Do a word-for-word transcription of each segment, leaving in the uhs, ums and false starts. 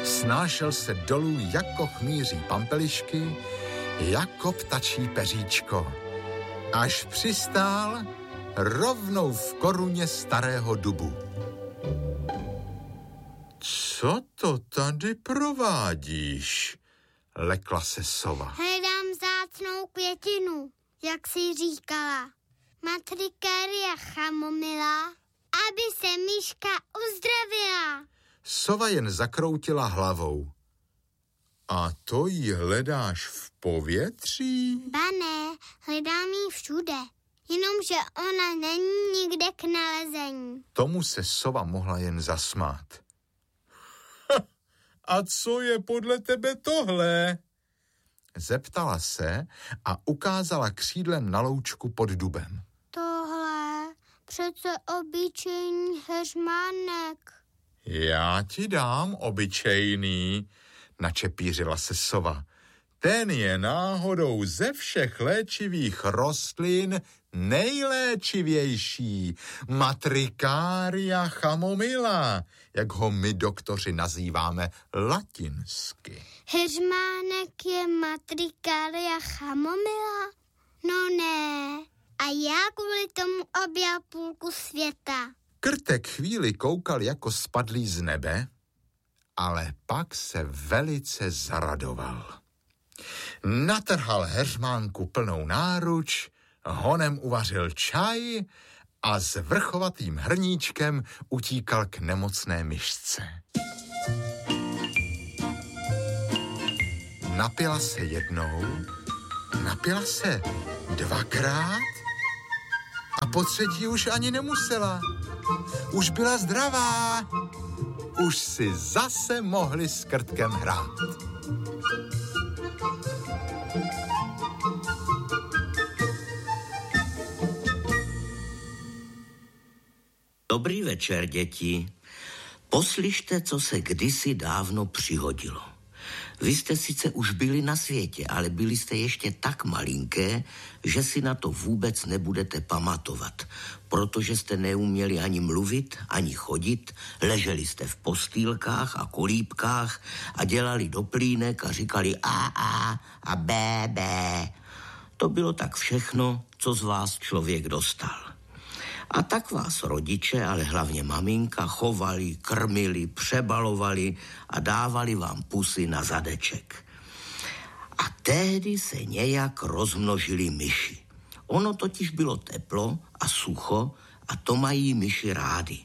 Snášel se dolů jako chmýří pampelišky, jako ptačí peříčko. Až přistál rovnou v koruně starého dubu. Co to tady provádíš? Lekla se sova. Hledám vzácnou květinu, jak jsi říkala. Matrikéria chamomila, aby se myška uzdravila. Sova jen zakroutila hlavou. A to ji hledáš v povětří? Ba ne, hledám ji všude. Jenomže ona není nikde k nalezení. Tomu se sova mohla jen zasmát. A co je podle tebe tohle? Zeptala se a ukázala křídlem na loučku pod dubem. Tohle přece obyčejný heřmánek. Já ti dám obyčejný, načepířila se sova. Ten je náhodou ze všech léčivých rostlin nejléčivější. Matrikária chamomila, jak ho my doktoři nazýváme latinsky. Heřmánek je Matrikária chamomila? No ne. A já kvůli tomu objel půlku světa. Krtek chvíli koukal jako spadlý z nebe, ale pak se velice zaradoval. Natrhal heřmánku plnou náruč, honem uvařil čaj a s vrchovatým hrníčkem utíkal k nemocné myšce. Napila se jednou, napila se dvakrát a po třetí už ani nemusela. Už byla zdravá, už si zase mohli s krtkem hrát. Dobrý večer, děti. Poslyšte, co se kdysi dávno přihodilo. Vy jste sice už byli na světě, ale byli jste ještě tak malinké, že si na to vůbec nebudete pamatovat, protože jste neuměli ani mluvit, ani chodit, leželi jste v postýlkách a kolíbkách a dělali doplínek a říkali a a a bé bé. To bylo tak všechno, co z vás člověk dostal. A tak vás rodiče, ale hlavně maminka, chovali, krmili, přebalovali a dávali vám pusy na zadeček. A tehdy se nějak rozmnožili myši. Ono totiž bylo teplo a sucho a to mají myši rády.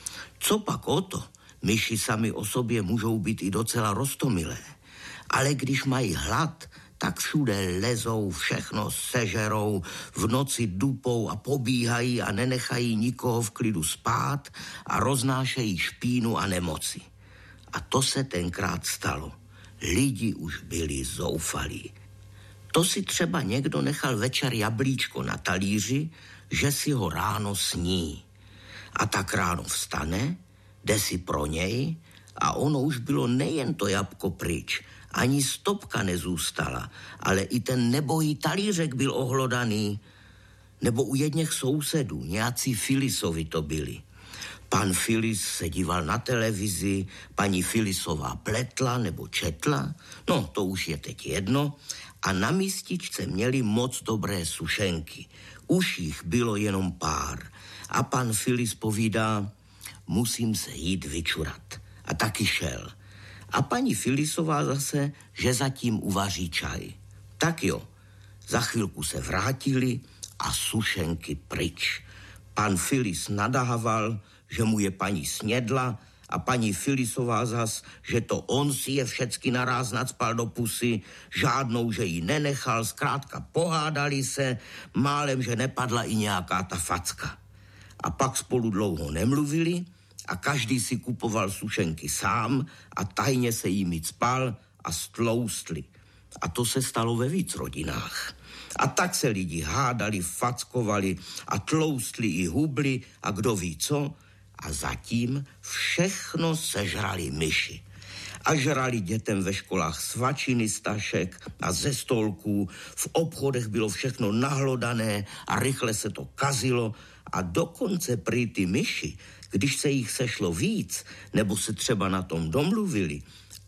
Co pak o to? Myši sami o sobě můžou být i docela roztomilé. Ale když mají hlad, tak všude lezou, všechno sežerou, v noci dupou a pobíhají a nenechají nikoho v klidu spát a roznášejí špínu a nemoci. A to se tenkrát stalo. Lidi už byli zoufalí. To si třeba někdo nechal večer jablíčko na talíři, že si ho ráno sní. A tak ráno vstane, jde si pro něj a ono už bylo nejen to jabko pryč, ani stopka nezůstala, ale i ten nebohý talířek byl ohlodaný. Nebo u jedněch sousedů, nějací Filisovi to byli. Pan Filis se díval na televizi, paní Filisová pletla nebo četla, no to už je teď jedno, a na místičce měli moc dobré sušenky. Už jich bylo jenom pár. A pan Filis povídá, musím se jít vyčurat. A taky šel. A paní Filisová zase, že zatím uvaří čaj. Tak jo, za chvilku se vrátili a sušenky pryč. Pan Filis nadával, že mu je paní snědla a paní Filisová zas, že to on si je všecky naráz nacpal do pusy, žádnou, že ji nenechal, zkrátka pohádali se, málem, že nepadla i nějaká ta facka. A pak spolu dlouho nemluvili a každý si kupoval sušenky sám a tajně se jimi cpal a stloustli. A to se stalo ve víc rodinách. A tak se lidi hádali, fackovali a tloustli i hubli a kdo ví co. A zatím všechno sežrali myši. A žrali dětem ve školách svačiny z tašek a ze stolků, v obchodech bylo všechno nahlodané a rychle se to kazilo a dokonce prý ty myši, když se jich sešlo víc, nebo se třeba na tom domluvili,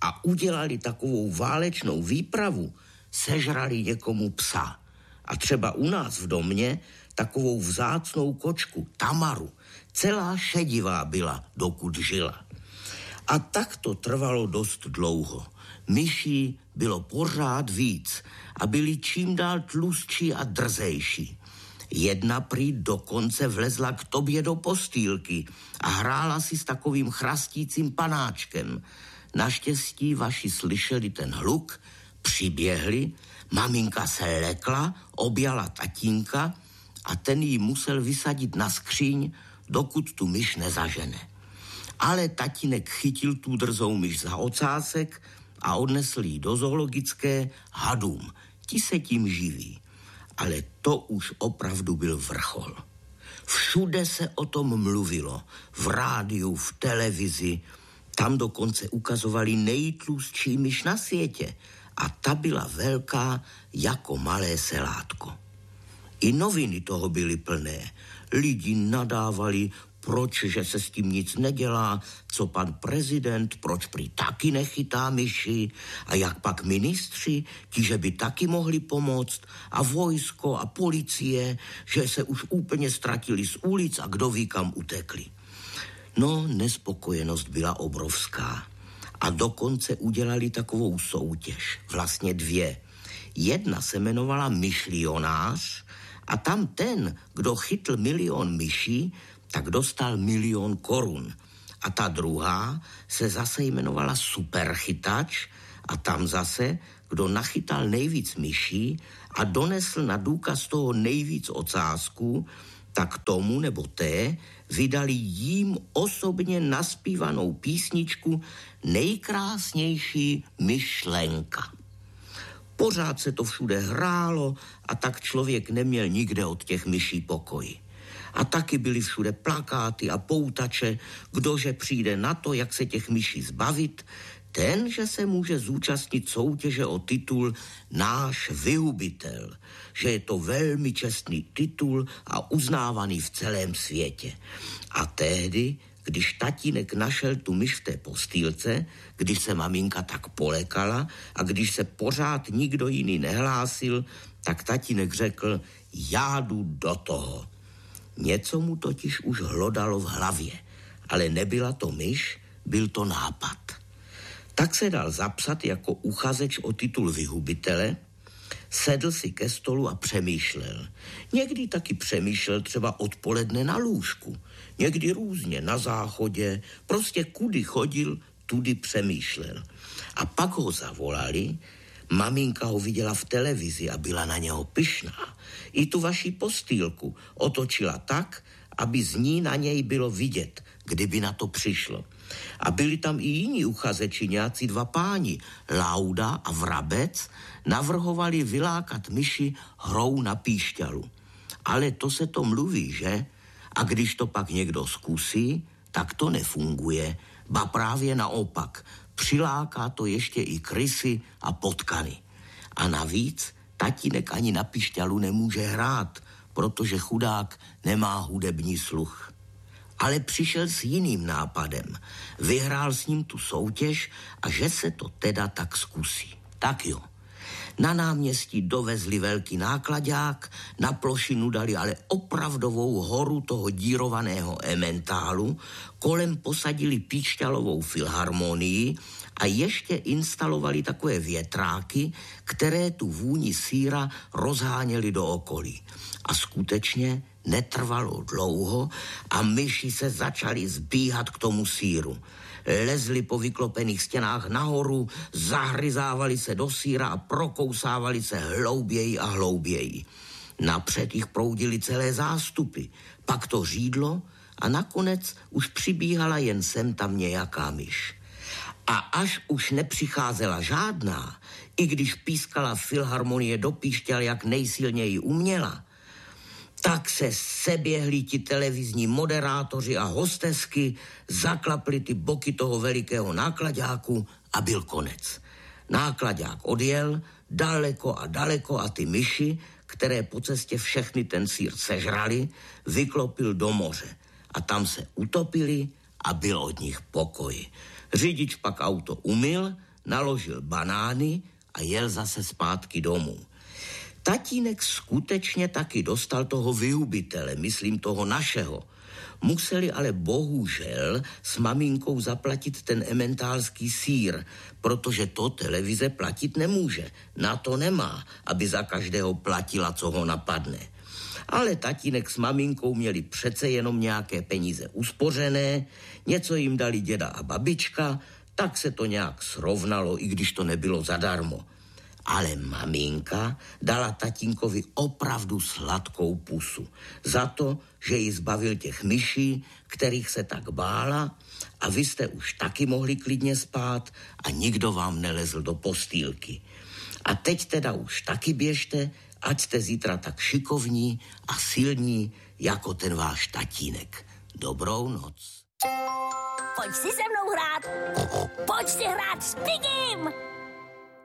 a udělali takovou válečnou výpravu, sežrali někomu psa. A třeba u nás v domě takovou vzácnou kočku, Tamaru, celá šedivá byla, dokud žila. A tak to trvalo dost dlouho. Myší bylo pořád víc a byli čím dál tlustší a drzejší. Jedna prý dokonce vlezla k tobě do postýlky a hrála si s takovým chrastícím panáčkem. Naštěstí vaši slyšeli ten hluk, přiběhli, maminka se lekla, objala tatínka a ten jí musel vysadit na skříň, dokud tu myš nezažene. Ale tatínek chytil tu drzou myš za ocásek a odnesl ji do zoologické hadům. Ti se tím živí. Ale to už opravdu byl vrchol. Všude se o tom mluvilo. V rádiu, v televizi. Tam dokonce ukazovali nejtlustší myš na světě. A ta byla velká jako malé selátko. I noviny toho byly plné. Lidi nadávali, proč, že se s tím nic nedělá, co pan prezident, proč prý taky nechytá myši a jak pak ministři, ti, že by taky mohli pomoct a vojsko a policie, že se už úplně ztratili z ulic a kdo ví kam utekli. No, nespokojenost byla obrovská a dokonce udělali takovou soutěž, vlastně dvě. Jedna se jmenovala Myšlionář a tam ten, kdo chytl milion myší, tak dostal milion korun. A ta druhá se zase jmenovala Superchytač a tam zase, kdo nachytal nejvíc myší a donesl na důkaz toho nejvíc ocásků, tak tomu nebo té vydali jím osobně naspívanou písničku Nejkrásnější myšlenka. Pořád se to všude hrálo a tak člověk neměl nikde od těch myší pokoj. A taky byly všude plakáty a poutače, kdože přijde na to, jak se těch myší zbavit, ten, že se může zúčastnit soutěže o titul Náš vyhubitel, že je to velmi čestný titul a uznávaný v celém světě. A tehdy, když tatínek našel tu myš v té postýlce, když se maminka tak polekala a když se pořád nikdo jiný nehlásil, tak tatínek řekl, já jdu do toho. Něco mu totiž už hlodalo v hlavě, ale nebyla to myš, byl to nápad. Tak se dal zapsat jako uchazeč o titul vyhubitele, sedl si ke stolu a přemýšlel. Někdy taky přemýšlel třeba odpoledne na lůžku, někdy různě na záchodě, prostě kudy chodil, tudy přemýšlel. A pak ho zavolali, maminka ho viděla v televizi a byla na něho pyšná. I tu vaši postýlku otočila tak, aby z ní na něj bylo vidět, kdyby na to přišlo. A byli tam i jiní uchazeči, nějací dva páni, Lauda a Vrabec, navrhovali vylákat myši hrou na píšťalu. Ale to se to mluví, že? A když to pak někdo zkusí, tak to nefunguje, ba právě naopak. Přiláká to ještě i krysy a potkany. A navíc tatínek ani na pišťalu nemůže hrát, protože chudák nemá hudební sluch. Ale přišel s jiným nápadem. Vyhrál s ním tu soutěž a že se to teda tak zkusí. Tak jo. Na náměstí dovezli velký náklaďák, na plošinu dali ale opravdovou horu toho dírovaného ementálu, kolem posadili píšťalovou filharmonii a ještě instalovali takové větráky, které tu vůni sýra rozháněly do okolí. A skutečně netrvalo dlouho a myši se začaly zbíhat k tomu sýru. Lezli po vyklopených stěnách nahoru, zahryzávali se do sýra a prokousávali se hlouběji a hlouběji. Napřed jich proudili celé zástupy, pak to řídlo a nakonec už přibíhala jen sem tam nějaká myš. A až už nepřicházela žádná, i když pískala filharmonie do píšťal, jak nejsilněji uměla, tak se seběhli ti televizní moderátoři a hostesky, zaklapli ty boky toho velikého náklaďáku a byl konec. Náklaďák odjel daleko a daleko a ty myši, které po cestě všechny ten sýr sežrali, vyklopil do moře a tam se utopili a byl od nich pokoj. Řidič pak auto umyl, naložil banány a jel zase zpátky domů. Tatínek skutečně taky dostal toho vyhubitele, myslím toho našeho. Museli ale bohužel s maminkou zaplatit ten ementálský sýr, protože to televize platit nemůže. Na to nemá, aby za každého platila, co ho napadne. Ale tatínek s maminkou měli přece jenom nějaké peníze uspořené, něco jim dali děda a babička, tak se to nějak srovnalo, i když to nebylo zadarmo. Ale maminka dala tatínkovi opravdu sladkou pusu. Za to, že ji zbavil těch myší, kterých se tak bála, a vy jste už taky mohli klidně spát a nikdo vám nelezl do postýlky. A teď teda už taky běžte, ať jste zítra tak šikovní a silní jako ten váš tatínek. Dobrou noc. Pojď si se mnou hrát. Pojď si hrát s Pigim.